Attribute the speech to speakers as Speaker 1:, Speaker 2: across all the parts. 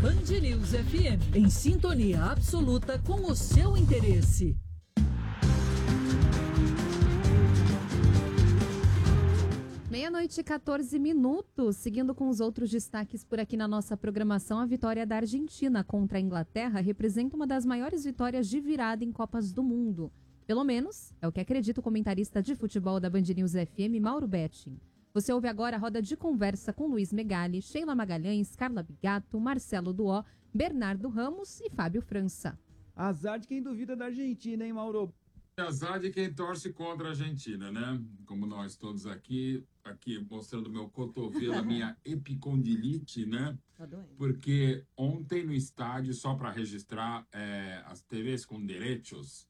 Speaker 1: Band News FM, em sintonia absoluta com o seu interesse.
Speaker 2: Meia-noite e 14 minutos, seguindo com os outros destaques por aqui na nossa programação, a vitória da Argentina contra a Inglaterra representa uma das maiores vitórias de virada em Copas do Mundo. Pelo menos, é o que acredita o comentarista de futebol da Band News FM, Mauro Betting. Você ouve agora a roda de conversa com Luiz Megali, Sheila Magalhães, Carla Bigato, Marcelo Duó, Bernardo Ramos e Fábio França.
Speaker 3: Azar de quem duvida da Argentina, hein, Mauro?
Speaker 4: Azar de quem torce contra a Argentina, né? Como nós todos aqui mostrando meu cotovelo, a minha epicondilite, né? Porque ontem no estádio, só para registrar, as TVs com direitos,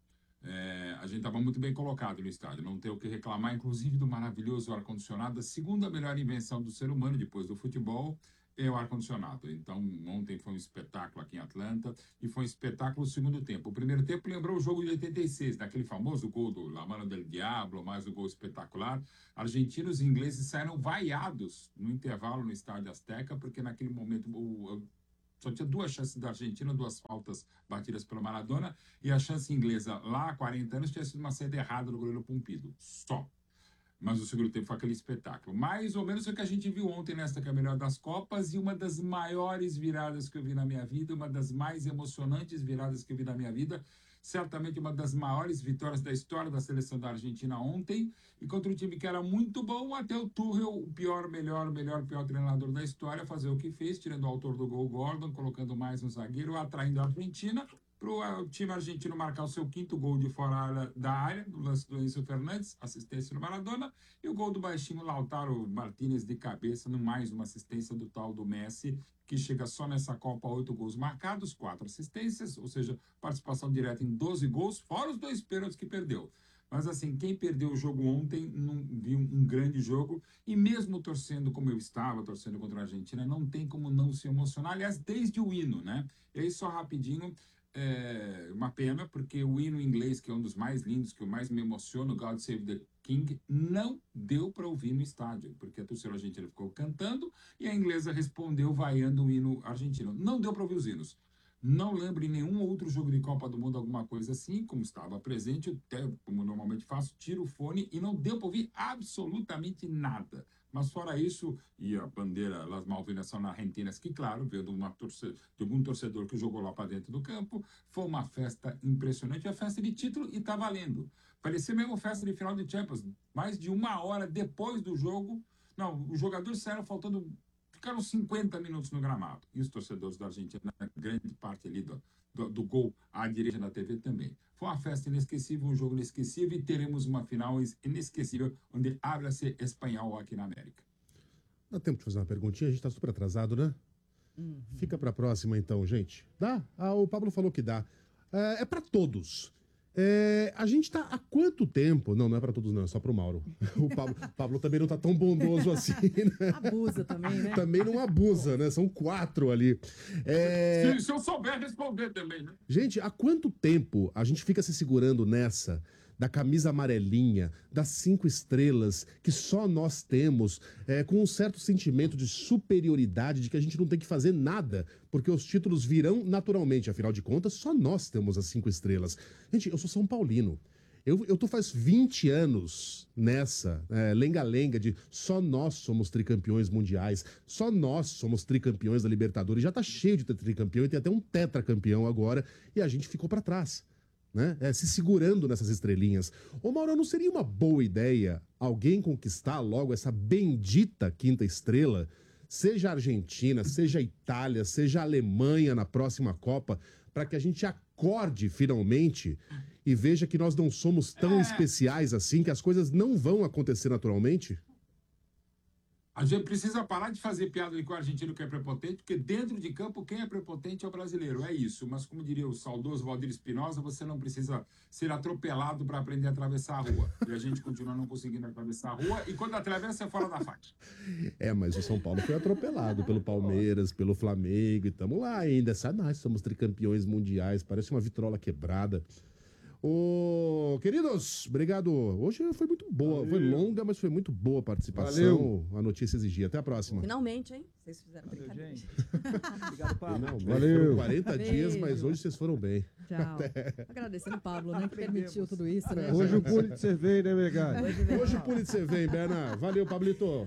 Speaker 4: a gente estava muito bem colocado no estádio, não tem o que reclamar, inclusive do maravilhoso ar-condicionado, a segunda melhor invenção do ser humano depois do futebol, é o ar-condicionado. Então, ontem foi um espetáculo aqui em Atlanta e foi um espetáculo o segundo tempo. O primeiro tempo lembrou o jogo de 86, daquele famoso gol do La Mano del Diablo, mais o gol espetacular. Argentinos e ingleses saíram vaiados no intervalo no Estádio Azteca, porque naquele momento só tinha duas chances da Argentina, duas faltas batidas pelo Maradona, e a chance inglesa lá há 40 anos tinha sido uma saída errada do goleiro Pumpido. Só. Mas o segundo tempo foi aquele espetáculo. Mais ou menos o que a gente viu ontem nesta que é a melhor das Copas, e uma das maiores viradas que eu vi na minha vida, uma das mais emocionantes viradas que eu vi na minha vida, certamente uma das maiores vitórias da história da seleção da Argentina ontem, e contra um time que era muito bom, até o Tuchel, o pior treinador da história, fazer o que fez, tirando o autor do gol, Gordon, colocando mais um zagueiro, atraindo a Argentina, para o time argentino marcar o seu quinto gol de fora da área, no lance do Enzo Fernandes, assistência do Maradona, e o gol do baixinho Lautaro Martínez de cabeça, no mais uma assistência do tal do Messi, que chega só nessa Copa 8 gols marcados, 4 assistências, ou seja, participação direta em 12 gols, fora os 2 pênaltis que perdeu. Mas assim, quem perdeu o jogo ontem não viu um grande jogo, e mesmo torcendo como eu estava, torcendo contra a Argentina, não tem como não se emocionar, aliás, desde o hino, né? E aí, só rapidinho, uma pena, porque o hino inglês, que é um dos mais lindos, que eu mais me emociono, God Save the King, não deu para ouvir no estádio, porque a torcida argentina ficou cantando e a inglesa respondeu vaiando o hino argentino. Não deu para ouvir os hinos. Não lembro em nenhum outro jogo de Copa do Mundo alguma coisa assim, como estava presente, até como normalmente faço, tiro o fone e não deu para ouvir absolutamente nada. Mas fora isso, e a bandeira Las Malvinas são argentinas, que claro, veio de algum torcedor que jogou lá para dentro do campo, foi uma festa impressionante, a festa de título, e tá valendo. Parecia mesmo festa de final de Champions, mais de 1 hora depois do jogo, não, os jogadores saíram ficaram 50 minutos no gramado, e os torcedores da Argentina, grande parte ali do gol à direita da TV também. Foi uma festa inesquecível, um jogo inesquecível, e teremos uma final inesquecível, onde habla-se espanhol aqui na América.
Speaker 5: Dá tempo de fazer uma perguntinha? A gente está super atrasado, né? Fica para a próxima, então, gente. Dá? O Pablo falou que dá. É para todos. A gente tá há quanto tempo? Não é para todos não, é só pro Mauro. O Pablo também não tá tão bondoso assim, né?
Speaker 2: Abusa também, né?
Speaker 5: Também não abusa, né? São 4 ali.
Speaker 4: Se eu souber responder também, né?
Speaker 5: Gente, há quanto tempo a gente fica se segurando nessa da camisa amarelinha, das 5 estrelas que só nós temos, com um certo sentimento de superioridade, de que a gente não tem que fazer nada, porque os títulos virão naturalmente, afinal de contas, só nós temos as 5 estrelas. Gente, eu sou São Paulino. Eu tô faz 20 anos nessa lenga-lenga de só nós somos tricampeões mundiais, só nós somos tricampeões da Libertadores. Já tá cheio de tricampeão e tem até um tetracampeão agora, e a gente ficou pra trás, né? Se segurando nessas estrelinhas. Ô Mauro, não seria uma boa ideia alguém conquistar logo essa bendita 5ª estrela? Seja a Argentina, seja a Itália, seja a Alemanha na próxima Copa, para que a gente acorde finalmente e veja que nós não somos tão especiais assim, que as coisas não vão acontecer naturalmente?
Speaker 4: A gente precisa parar de fazer piada com o argentino que é prepotente, porque dentro de campo quem é prepotente é o brasileiro, é isso. Mas como diria o saudoso Valdir Espinosa, você não precisa ser atropelado para aprender a atravessar a rua. E a gente continua não conseguindo atravessar a rua, e quando atravessa é fora da faixa.
Speaker 5: Mas o São Paulo foi atropelado pelo Palmeiras, pelo Flamengo, e estamos lá ainda. Nós somos tricampeões mundiais, parece uma vitrola quebrada. Ô, queridos, obrigado. Hoje foi muito boa. Foi longa, mas foi muito boa a participação. A notícia exigia. Até a próxima.
Speaker 6: Finalmente, hein? Vocês fizeram brincadeira.
Speaker 3: Obrigado, Pablo.
Speaker 5: Valeu. Foram 40 dias, mas hoje vocês foram bem.
Speaker 6: Tchau. Agradecendo o Pablo, né? Que permitiu tudo isso, né?
Speaker 7: Hoje o Pulitzer veio, né, Megane?
Speaker 5: Hoje o Pulitzer vem, Berna. Valeu, Pablito.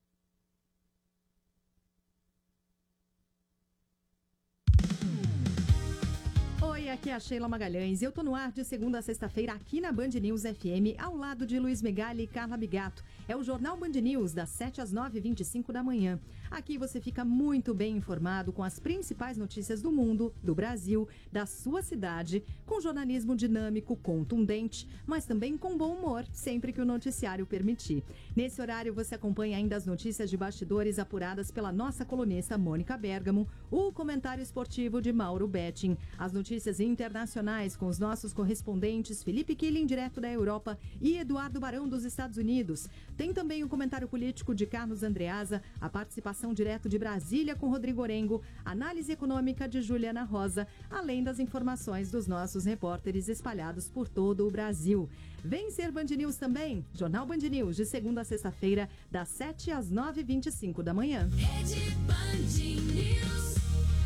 Speaker 6: Oi, aqui é a Sheila Magalhães e eu tô no ar de segunda a sexta-feira aqui na Band News FM, ao lado de Luiz Megali e Carla Bigato. É o Jornal Band News, das 7 às 9h25 da manhã. Aqui você fica muito bem informado com as principais notícias do mundo, do Brasil, da sua cidade, com jornalismo dinâmico, contundente, mas também com bom humor, sempre que o noticiário permitir. Nesse horário você acompanha ainda as notícias de bastidores apuradas pela nossa colunista Mônica Bergamo, o comentário esportivo de Mauro Betting, as notícias internacionais com os nossos correspondentes Felipe Killing, direto da Europa, e Eduardo Barão, dos Estados Unidos. Tem também o comentário político de Carlos Andreasa, a participação direto de Brasília com Rodrigo Orengo, análise econômica de Juliana Rosa, além das informações dos nossos repórteres espalhados por todo o Brasil. Vem ser Band News também, Jornal Band News, de segunda a sexta-feira, das 7 às 9h25 da manhã.
Speaker 8: Rede Band News.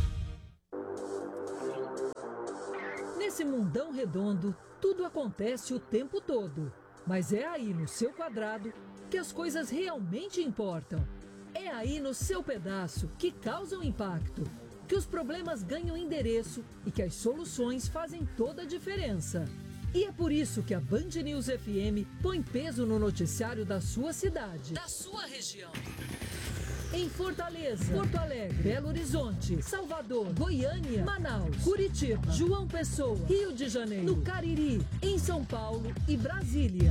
Speaker 1: Nesse mundão redondo, tudo acontece o tempo todo. Mas é aí no seu quadrado que as coisas realmente importam. É aí no seu pedaço que causam impacto, que os problemas ganham endereço e que as soluções fazem toda a diferença. E é por isso que a Band News FM põe peso no noticiário da sua cidade, da sua região. Em Fortaleza, Porto Alegre, Belo Horizonte, Salvador, Goiânia, Manaus, Curitiba, João Pessoa, Rio de Janeiro, no Cariri, em São Paulo e Brasília.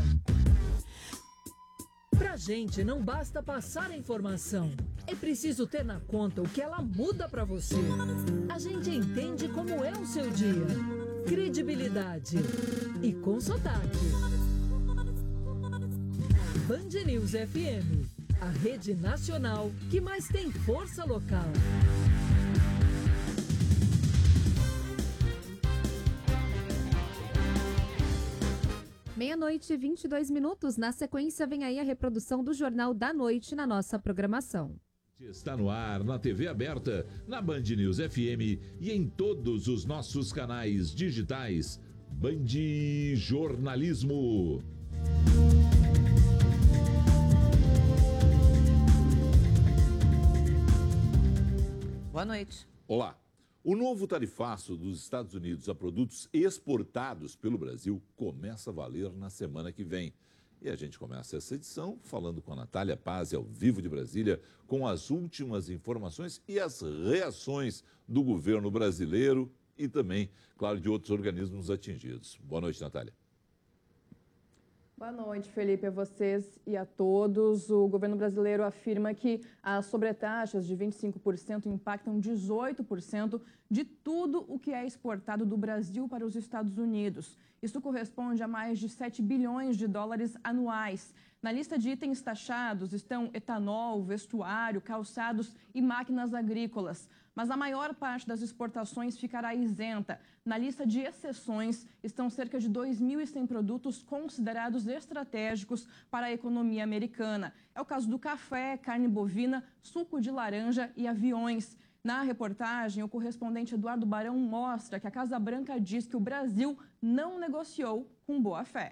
Speaker 1: Pra gente não basta passar a informação, é preciso ter na conta o que ela muda pra você. A gente entende como é o seu dia. Credibilidade e com sotaque. Band News FM, a rede nacional que mais tem força local.
Speaker 2: Meia-noite e 22 minutos. Na sequência, vem aí a reprodução do Jornal da Noite na nossa programação.
Speaker 9: Está no ar, na TV aberta, na Band News FM e em todos os nossos canais digitais. Band Jornalismo.
Speaker 6: Boa noite.
Speaker 9: Olá. O novo tarifaço dos Estados Unidos a produtos exportados pelo Brasil começa a valer na semana que vem. E a gente começa essa edição falando com a Natália Paz, ao vivo de Brasília, com as últimas informações e as reações do governo brasileiro e também, claro, de outros organismos atingidos. Boa noite, Natália.
Speaker 10: Boa noite, Felipe, a vocês e a todos. O governo brasileiro afirma que as sobretaxas de 25% impactam 18% de tudo o que é exportado do Brasil para os Estados Unidos. Isso corresponde a mais de 7 bilhões de dólares anuais. Na lista de itens taxados estão etanol, vestuário, calçados e máquinas agrícolas. Mas a maior parte das exportações ficará isenta. Na lista de exceções estão cerca de 2.100 produtos considerados estratégicos para a economia americana. É o caso do café, carne bovina, suco de laranja e aviões. Na reportagem, o correspondente Eduardo Barão mostra que a Casa Branca diz que o Brasil não negociou com boa fé.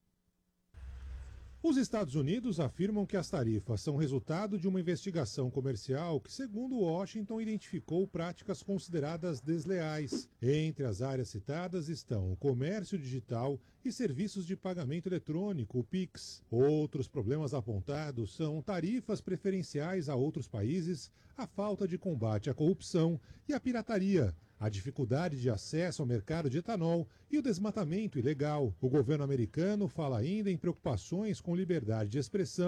Speaker 11: Os Estados Unidos afirmam que as tarifas são resultado de uma investigação comercial que, segundo Washington, identificou práticas consideradas desleais. Entre as áreas citadas estão o comércio digital e serviços de pagamento eletrônico, o PIX. Outros problemas apontados são tarifas preferenciais a outros países, a falta de combate à corrupção e à pirataria, a dificuldade de acesso ao mercado de etanol e o desmatamento ilegal. O governo americano fala ainda em preocupações com liberdade de expressão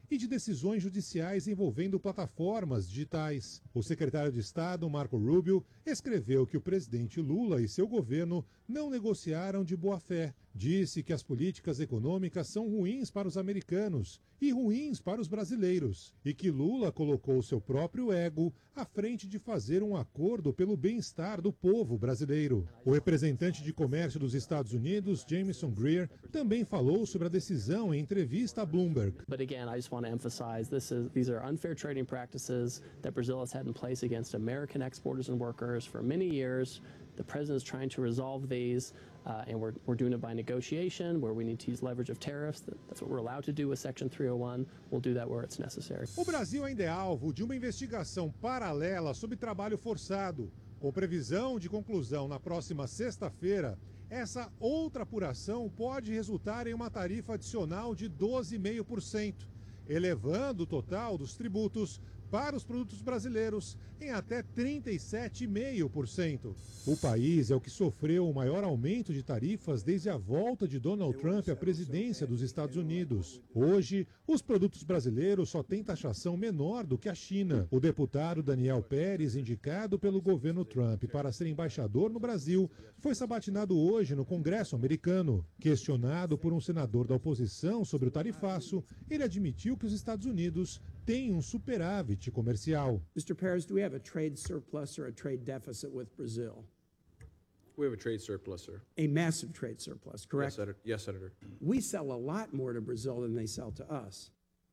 Speaker 11: e de decisões judiciais envolvendo plataformas digitais. O secretário de Estado, Marco Rubio, escreveu que o presidente Lula e seu governo não negociaram de boa fé. Disse que as políticas econômicas são ruins para os americanos e ruins para os brasileiros, e que Lula colocou seu próprio ego à frente de fazer um acordo pelo bem-estar do povo brasileiro. O representante de comércio dos Estados Unidos, Jameson Greer, também falou sobre a decisão em entrevista a Bloomberg.
Speaker 12: But again, I just want to emphasize these are unfair trading practices that Brazil has had in place against American exporters and workers for many years. The president is trying to resolve these, and we're doing it by negotiation, where we need to use leverage of tariffs. That's what we're allowed to do with Section 301. We'll do that where it's necessary.
Speaker 11: O Brasil ainda é alvo de uma investigação paralela sobre trabalho forçado. Com previsão de conclusão na próxima sexta-feira, essa outra apuração pode resultar em uma tarifa adicional de 12,5%, elevando o total dos tributos para os produtos brasileiros em até 37,5%. O país é o que sofreu o maior aumento de tarifas desde a volta de Donald Trump à presidência dos Estados Unidos. Hoje, os produtos brasileiros só têm taxação menor do que a China. O deputado Daniel Pérez, indicado pelo governo Trump para ser embaixador no Brasil, foi sabatinado hoje no Congresso americano. Questionado por um senador da oposição sobre o tarifaço, ele admitiu que os Estados Unidos têm um superávit comercial.
Speaker 13: Mr. Pérez, do we have a trade surplus or a trade deficit with Brazil?
Speaker 14: We have a trade surplus, sir.
Speaker 13: A massive trade surplus, correct?
Speaker 14: Yes, Senator.
Speaker 13: We sell a lot more to Brazil than they sell to us.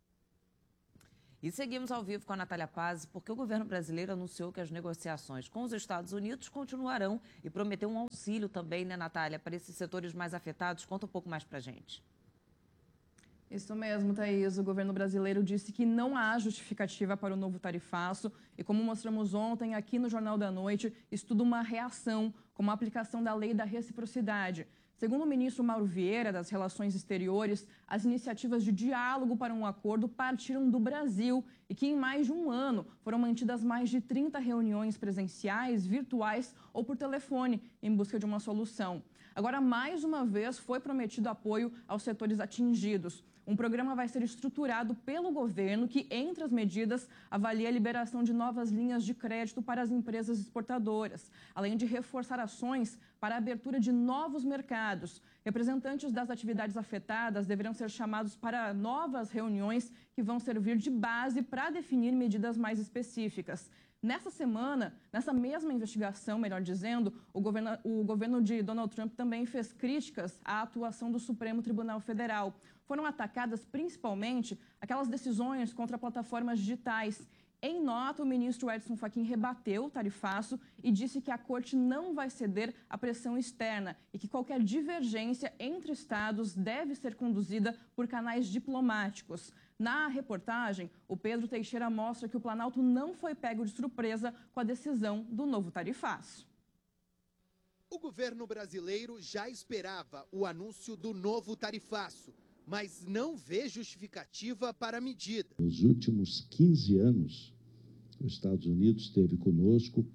Speaker 15: E seguimos ao vivo com a Natália Paz, porque o governo brasileiro anunciou que as negociações com os Estados Unidos continuarão e prometeu um auxílio também, né, Natália, para esses setores mais afetados. Conta um pouco mais para a gente.
Speaker 10: Isso mesmo, Thaís. O governo brasileiro disse que não há justificativa para o novo tarifaço e, como mostramos ontem aqui no Jornal da Noite, isso tudo uma reação, como a aplicação da lei da reciprocidade. Segundo o ministro Mauro Vieira, das Relações Exteriores, as iniciativas de diálogo para um acordo partiram do Brasil e que, em mais de um ano, foram mantidas mais de 30 reuniões presenciais, virtuais ou por telefone, em busca de uma solução. Agora, mais uma vez, foi prometido apoio aos setores atingidos. Um programa vai ser estruturado pelo governo que, entre as medidas, avalia a liberação de novas linhas de crédito para as empresas exportadoras, além de reforçar ações para a abertura de novos mercados. Representantes das atividades afetadas deverão ser chamados para novas reuniões que vão servir de base para definir medidas mais específicas. Nessa semana, nessa mesma investigação, melhor dizendo, o governo de Donald Trump também fez críticas à atuação do Supremo Tribunal Federal. Foram atacadas principalmente aquelas decisões contra plataformas digitais. Em nota, o ministro Edson Fachin rebateu o tarifaço e disse que a corte não vai ceder à pressão externa e que qualquer divergência entre estados deve ser conduzida por canais diplomáticos. Na reportagem, o Pedro Teixeira mostra que o Planalto não foi pego de surpresa com a decisão do novo tarifaço.
Speaker 16: O governo brasileiro já esperava o anúncio do novo tarifaço, mas não vê justificativa para a medida.
Speaker 17: Nos últimos 15 anos, os Estados Unidos teve conosco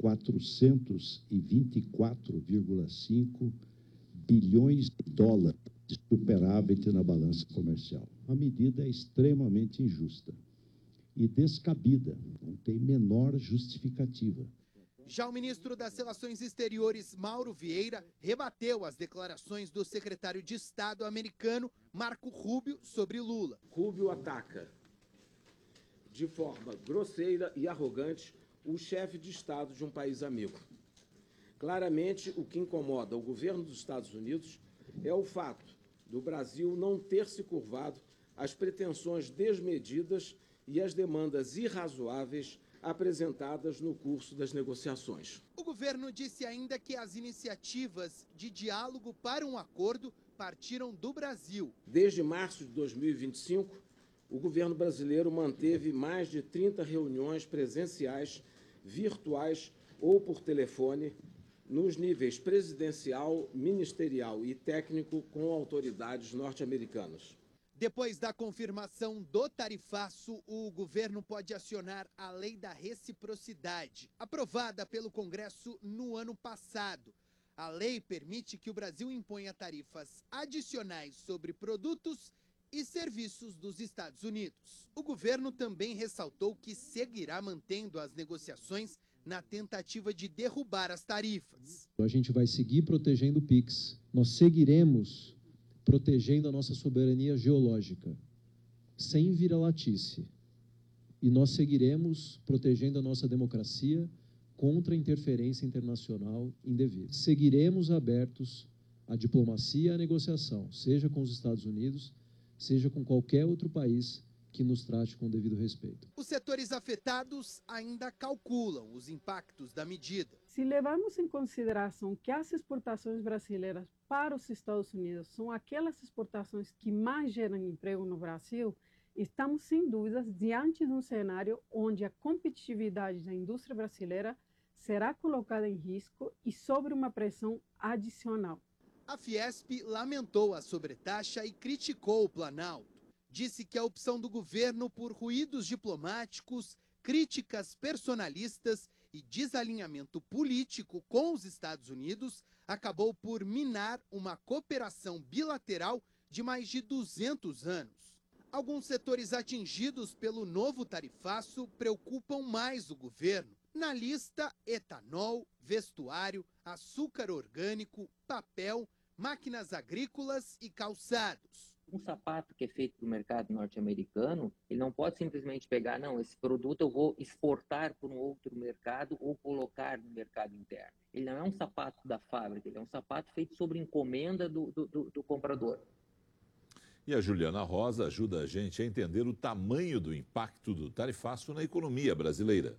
Speaker 17: 424,5 bilhões de dólares de superávit na balança comercial. A medida é extremamente injusta e descabida, não tem menor justificativa.
Speaker 16: Já o ministro das Relações Exteriores, Mauro Vieira, rebateu as declarações do secretário de Estado americano, Marco Rubio, sobre Lula.
Speaker 18: Rubio ataca de forma grosseira e arrogante o chefe de Estado de um país amigo. Claramente, o que incomoda o governo dos Estados Unidos é o fato do Brasil não ter se curvado às pretensões desmedidas e às demandas irrazoáveis apresentadas no curso das negociações.
Speaker 16: O governo disse ainda que as iniciativas de diálogo para um acordo partiram do Brasil.
Speaker 18: Desde março de 2025, o governo brasileiro manteve mais de 30 reuniões presenciais, virtuais ou por telefone, nos níveis presidencial, ministerial e técnico com autoridades norte-americanas.
Speaker 16: Depois da confirmação do tarifaço, o governo pode acionar a lei da reciprocidade, aprovada pelo Congresso no ano passado. A lei permite que o Brasil imponha tarifas adicionais sobre produtos e serviços dos Estados Unidos. O governo também ressaltou que seguirá mantendo as negociações na tentativa de derrubar as tarifas.
Speaker 19: A gente vai seguir protegendo o PIX. Nós seguiremos protegendo a nossa soberania geológica, sem vira-latice. E nós seguiremos protegendo a nossa democracia contra a interferência internacional indevida. Seguiremos abertos à diplomacia e à negociação, seja com os Estados Unidos, seja com qualquer outro país que nos trate com o devido respeito.
Speaker 16: Os setores afetados ainda calculam os impactos da medida.
Speaker 20: Se levarmos em consideração que as exportações brasileiras para os Estados Unidos são aquelas exportações que mais geram emprego no Brasil, estamos sem dúvidas diante de um cenário onde a competitividade da indústria brasileira será colocada em risco e sob uma pressão adicional.
Speaker 16: A Fiesp lamentou a sobretaxa e criticou o Planalto. Disse que a opção do governo por ruídos diplomáticos, críticas personalistas e desalinhamento político com os Estados Unidos acabou por minar uma cooperação bilateral de mais de 200 anos. Alguns setores atingidos pelo novo tarifaço preocupam mais o governo. Na lista, etanol, vestuário, açúcar orgânico, papel, máquinas agrícolas e calçados.
Speaker 21: Um sapato que é feito para o mercado norte-americano, ele não pode simplesmente pegar, não, esse produto eu vou exportar para um outro mercado ou colocar no mercado interno. Ele não é um sapato da fábrica, ele é um sapato feito sobre encomenda do comprador.
Speaker 9: E a Juliana Rosa ajuda a gente a entender o tamanho do impacto do tarifaço na economia brasileira.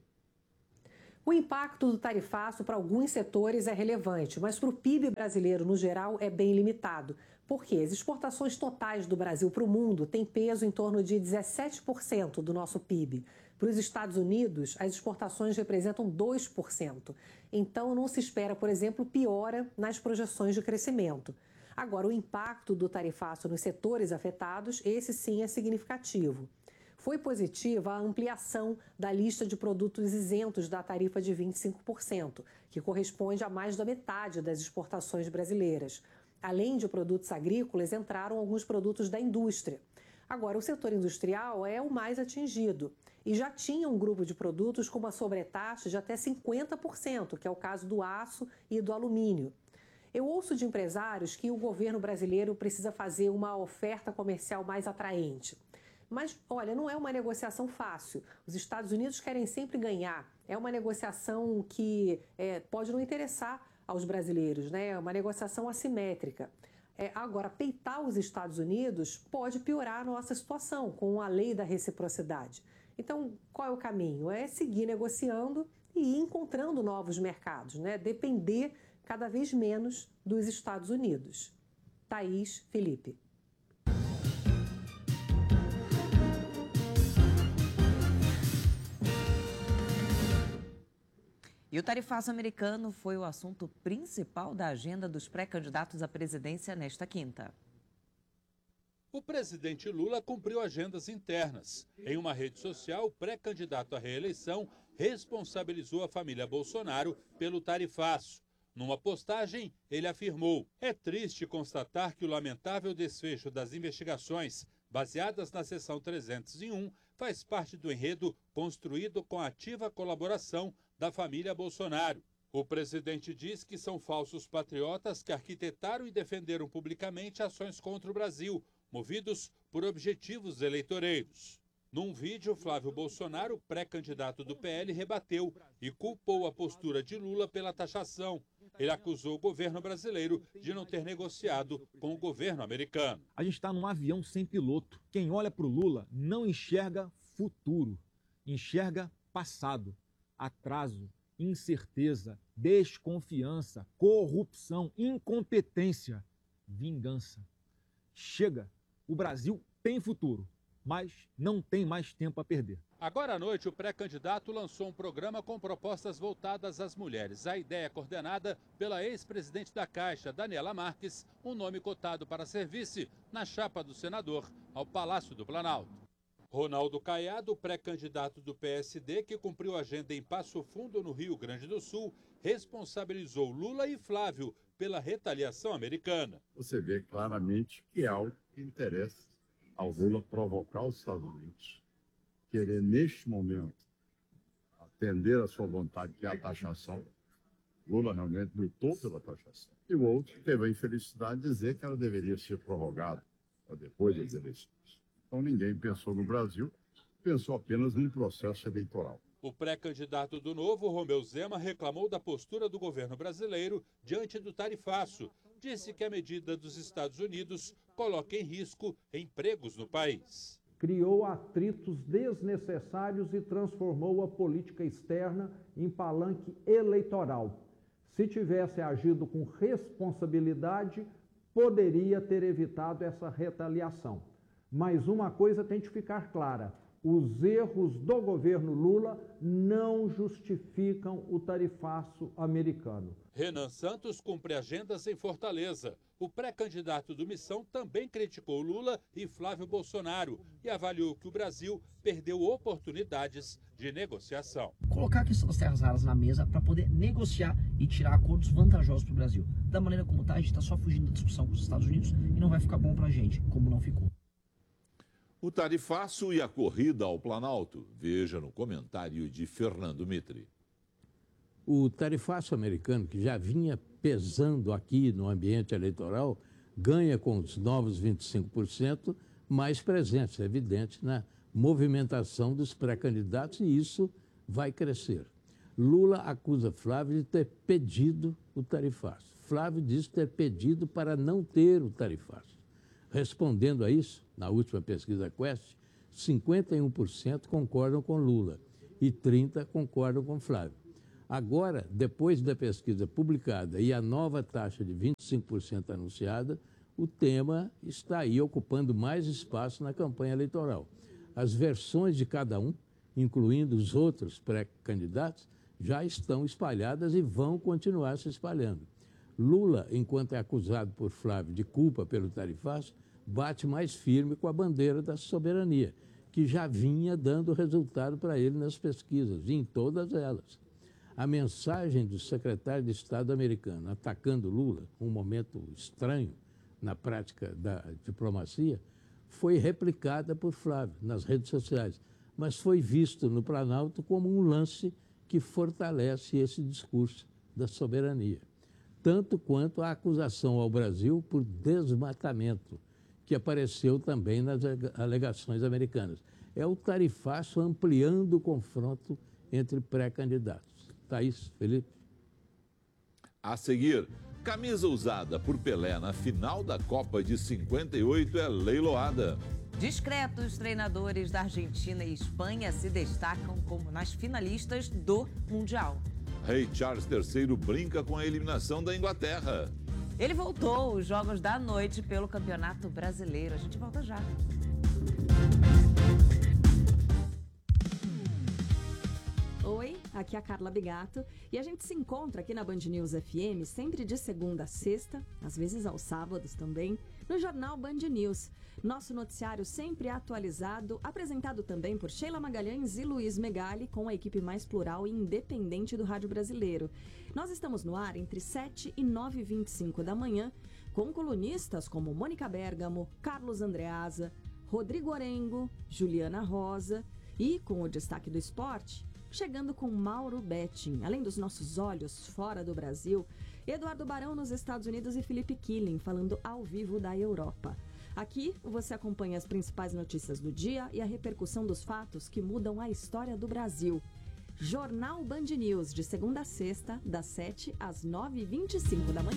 Speaker 22: O impacto do tarifaço para alguns setores é relevante, mas para o PIB brasileiro, no geral, é bem limitado. Porque as exportações totais do Brasil para o mundo têm peso em torno de 17% do nosso PIB. Para os Estados Unidos, as exportações representam 2%. Então, não se espera, por exemplo, piora nas projeções de crescimento. Agora, o impacto do tarifaço nos setores afetados, esse sim é significativo. Foi positiva a ampliação da lista de produtos isentos da tarifa de 25%, que corresponde a mais da metade das exportações brasileiras. Além de produtos agrícolas, entraram alguns produtos da indústria. Agora, o setor industrial é o mais atingido e já tinha um grupo de produtos com uma sobretaxa de até 50%, que é o caso do aço e do alumínio. Eu ouço de empresários que o governo brasileiro precisa fazer uma oferta comercial mais atraente. Mas, olha, não é uma negociação fácil. Os Estados Unidos querem sempre ganhar. É uma negociação que pode não interessar aos brasileiros, né? É uma negociação assimétrica. Agora, peitar os Estados Unidos pode piorar a nossa situação com a lei da reciprocidade. Então, qual é o caminho? É seguir negociando e ir encontrando novos mercados, né? Depender cada vez menos dos Estados Unidos. Thaís, Felipe.
Speaker 15: E o tarifaço americano foi o assunto principal da agenda dos pré-candidatos à presidência nesta quinta.
Speaker 23: O presidente Lula cumpriu agendas internas. Em uma rede social, o pré-candidato à reeleição responsabilizou a família Bolsonaro pelo tarifaço. Numa postagem, ele afirmou: "É triste constatar que o lamentável desfecho das investigações baseadas na seção 301 faz parte do enredo construído com a ativa colaboração da família Bolsonaro. O presidente diz que são falsos patriotas que arquitetaram e defenderam publicamente ações contra o Brasil, movidos por objetivos eleitoreiros." Num vídeo, Flávio Bolsonaro, pré-candidato do PL, rebateu e culpou a postura de Lula pela taxação. Ele acusou o governo brasileiro de não ter negociado com o governo americano.
Speaker 24: A gente está num avião sem piloto. Quem olha para o Lula não enxerga futuro, enxerga passado, atraso, incerteza, desconfiança, corrupção, incompetência, vingança. Chega, o Brasil tem futuro, mas não tem mais tempo a perder.
Speaker 23: Agora à noite, o pré-candidato lançou um programa com propostas voltadas às mulheres. A ideia é coordenada pela ex-presidente da Caixa, Daniela Marques, um nome cotado para ser vice na chapa do senador ao Palácio do Planalto. Ronaldo Caiado, pré-candidato do PSD, que cumpriu a agenda em Passo Fundo, no Rio Grande do Sul, responsabilizou Lula e Flávio pela retaliação americana.
Speaker 25: Você vê claramente que é algo que interessa
Speaker 3: ao Lula provocar os Estados Unidos, querer, neste momento, atender a sua vontade, que é a taxação. Lula realmente lutou pela taxação. E o outro teve a infelicidade de dizer que ela deveria ser prorrogada para depois das eleições. Então ninguém pensou no Brasil, pensou apenas no processo eleitoral.
Speaker 23: O pré-candidato do Novo, Romeu Zema, reclamou da postura do governo brasileiro diante do tarifaço. Disse que a medida dos Estados Unidos coloca em risco empregos no país.
Speaker 4: Criou atritos desnecessários e transformou a política externa em palanque eleitoral. Se tivesse agido com responsabilidade, poderia ter evitado essa retaliação. Mas uma coisa tem de ficar clara: os erros do governo Lula não justificam o tarifaço americano.
Speaker 23: Renan Santos cumpre agendas em Fortaleza. O pré-candidato do Missão também criticou Lula e Flávio Bolsonaro e avaliou que o Brasil perdeu oportunidades de negociação.
Speaker 5: Colocar a questão das terras raras na mesa para poder negociar e tirar acordos vantajosos para o Brasil. Da maneira como está, a gente está só fugindo da discussão com os Estados Unidos e não vai ficar bom para a gente, como não ficou.
Speaker 9: O tarifaço e a corrida ao Planalto. Veja no comentário de Fernando Mitre.
Speaker 7: O tarifaço americano, que já vinha pesando aqui no ambiente eleitoral, ganha com os novos 25% mais presença, é evidente, na movimentação dos pré-candidatos, e isso vai crescer. Lula acusa Flávio de ter pedido o tarifaço. Flávio diz ter pedido para não ter o tarifaço. Respondendo a isso, na última pesquisa Quest, 51% concordam com Lula e 30% concordam com Flávio. Agora, depois da pesquisa publicada e a nova taxa de 25% anunciada, o tema está aí ocupando mais espaço na campanha eleitoral. As versões de cada um, incluindo os outros pré-candidatos, já estão espalhadas e vão continuar se espalhando. Lula, enquanto é acusado por Flávio de culpa pelo tarifaço, bate mais firme com a bandeira da soberania, que já vinha dando resultado para ele nas pesquisas, e em todas elas. A mensagem do secretário de Estado americano atacando Lula, um momento estranho na prática da diplomacia, foi replicada por Flávio nas redes sociais, mas foi visto no Planalto como um lance que fortalece esse discurso da soberania, tanto quanto a acusação ao Brasil por desmatamento, que apareceu também nas alegações americanas. É o tarifaço ampliando o confronto entre pré-candidatos. Thaís, Felipe.
Speaker 9: A seguir, camisa usada por Pelé na final da Copa de 58 é leiloada.
Speaker 15: Discretos treinadores da Argentina e Espanha se destacam como nas finalistas do Mundial.
Speaker 9: Rei Charles III brinca com a eliminação da Inglaterra.
Speaker 15: Ele voltou os jogos da noite pelo Campeonato Brasileiro. A gente volta já.
Speaker 6: Oi, aqui é a Carla Bigato e a gente se encontra aqui na Band News FM sempre de segunda a sexta, às vezes aos sábados também, no Jornal Band News. Nosso noticiário sempre atualizado, apresentado também por Sheila Magalhães e Luiz Megali, com a equipe mais plural e independente do rádio brasileiro. Nós estamos no ar entre 7 e 9h25 da manhã, com colunistas como Mônica Bergamo, Carlos Andreasa, Rodrigo Orengo, Juliana Rosa e, com o destaque do esporte, chegando com Mauro Betting, além dos nossos olhos fora do Brasil, Eduardo Barão nos Estados Unidos e Felipe Killing falando ao vivo da Europa. Aqui você acompanha as principais notícias do dia e a repercussão dos fatos que mudam a história do Brasil. Jornal Band News, de segunda a sexta, das 7 às 9h25 da manhã.